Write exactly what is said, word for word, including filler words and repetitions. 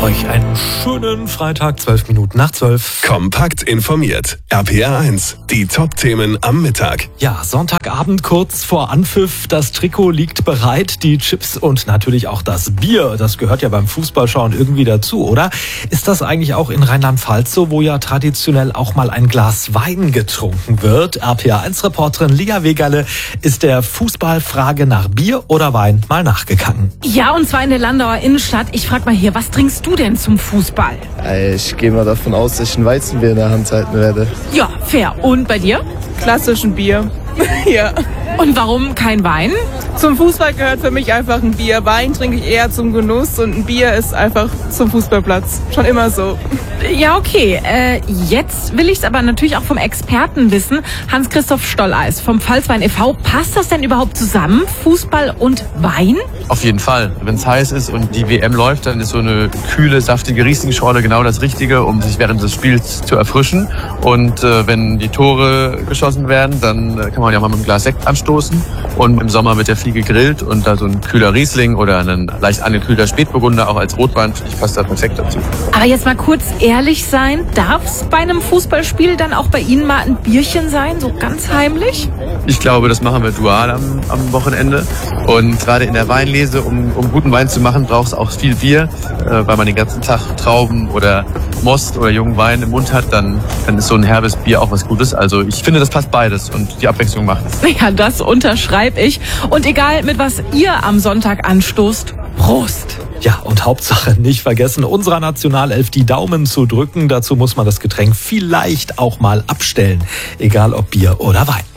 Euch einen schönen Freitag, zwölf Minuten nach zwölf. Kompakt informiert. R P R eins, die Top-Themen am Mittag. Ja, Sonntagabend kurz vor Anpfiff. Das Trikot liegt bereit, die Chips und natürlich auch das Bier. Das gehört ja beim Fußballschauen irgendwie dazu, oder? Ist das eigentlich auch in Rheinland-Pfalz so, wo ja traditionell auch mal ein Glas Wein getrunken wird? R P R eins-Reporterin Lia Wegerle ist der Fußballfrage nach Bier oder Wein mal nachgegangen. Ja, und zwar in der Landauer Innenstadt. Ich frag mal hier, was trinkst du denn zum Fußball? Ich gehe mal davon aus, dass ich ein Weizenbier in der Hand halten werde. Ja, fair. Und bei dir? Klassischen Bier. Ja. Und warum kein Wein? Zum Fußball gehört für mich einfach ein Bier. Wein trinke ich eher zum Genuss und ein Bier ist einfach zum Fußballplatz. Schon immer so. Ja, okay. Äh, jetzt will ich es aber natürlich auch vom Experten wissen. Hans-Christoph Stolleis vom Pfalzwein e V Passt das denn überhaupt zusammen? Fußball und Wein? Auf jeden Fall. Wenn es heiß ist und die W M läuft, dann ist so eine kühle, saftige Riesling-Schorle genau das Richtige, um sich während des Spiels zu erfrischen. Und äh, wenn die Tore geschossen werden, dann äh, kann man ja mal mit einem Glas Sekt anstoßen. Und im Sommer wird ja viel gegrillt und da so ein kühler Riesling oder ein leicht angekühlter Spätburgunder auch als Rotwein, ich passt da perfekt dazu. Aber jetzt mal kurz ehrlich sein, darf es bei einem Fußballspiel dann auch bei Ihnen mal ein Bierchen sein, so ganz heimlich? Ich glaube, das machen wir dual am, am Wochenende. Und gerade in der Weinlese, um, um guten Wein zu machen, braucht es auch viel Bier, äh, weil man den ganzen Tag Trauben oder Most oder jungen Wein im Mund hat, dann, dann ist so ein herbes Bier auch was Gutes. Also ich finde, das passt beides und die Abwechslung macht es. Ja, das unterschreibe ich. Und egal, mit was ihr am Sonntag anstoßt, Prost! Ja, und Hauptsache nicht vergessen, unserer Nationalelf die Daumen zu drücken. Dazu muss man das Getränk vielleicht auch mal abstellen. Egal ob Bier oder Wein.